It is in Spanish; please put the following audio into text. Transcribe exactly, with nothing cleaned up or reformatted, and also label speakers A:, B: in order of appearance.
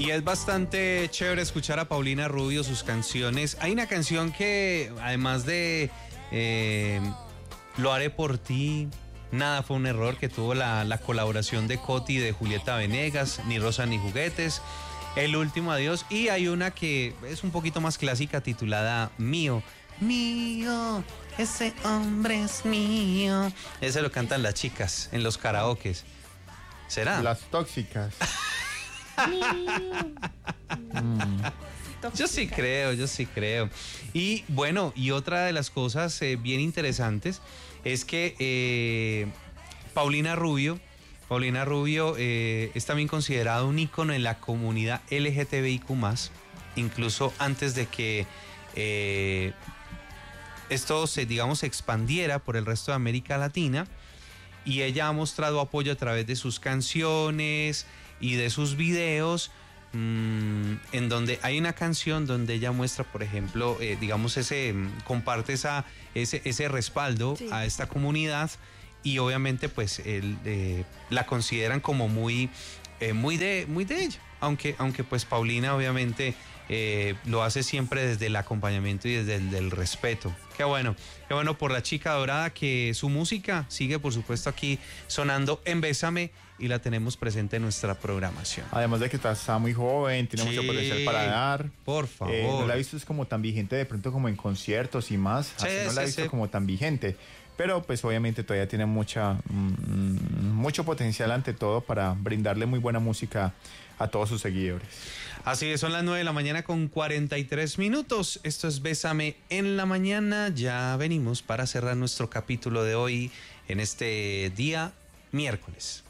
A: Y es bastante chévere escuchar a Paulina Rubio, sus canciones. Hay una canción que, además de eh, Lo haré por ti, Nada fue un error, que tuvo la, la colaboración de Coti y de Julieta Venegas, Ni rosa ni juguetes, El último adiós. Y hay una que es un poquito más clásica titulada Mío. Mío, ese hombre es mío. Ese lo cantan las chicas en los karaokes. ¿Será?
B: Las tóxicas.
A: mm. Yo sí creo, yo sí creo. Y bueno, y otra de las cosas eh, bien interesantes es que eh, Paulina Rubio, Paulina Rubio eh, es también considerada un ícono en la comunidad L G T B I Q más, incluso antes de que eh, esto se, digamos, se expandiera por el resto de América Latina. Y ella ha mostrado apoyo a través de sus canciones y de sus videos, mmm, en donde hay una canción donde ella muestra, por ejemplo, eh, digamos, ese comparte esa, ese, ese respaldo sí. a esta comunidad, y obviamente pues el, eh, la consideran como muy, eh, muy, de, muy de ella, aunque, aunque pues Paulina obviamente eh, lo hace siempre desde el acompañamiento y desde el del respeto. Qué bueno, qué bueno por la chica dorada, que su música sigue por supuesto aquí sonando en Bésame y la tenemos presente en nuestra programación.
B: Además de que está, está muy joven, tiene sí, mucho potencial para dar.
A: Por favor.
B: Eh, no la he visto es como tan vigente de pronto como en conciertos y más.
A: Sí,
B: así no
A: sí,
B: la he visto
A: sí.
B: como tan vigente. Pero pues obviamente todavía tiene mucha, mmm, mucho potencial ante todo para brindarle muy buena música a todos sus seguidores.
A: Así es, son las nueve de la mañana con cuarenta y tres minutos. Esto es Bésame en la mañana. Ya venimos para cerrar nuestro capítulo de hoy en este día miércoles.